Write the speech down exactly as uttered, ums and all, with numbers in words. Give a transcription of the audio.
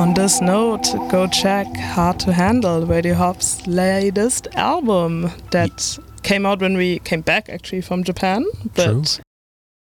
On this note, go check Hard to Handle, Radio Hop's latest album that came out when we came back actually from Japan. But True.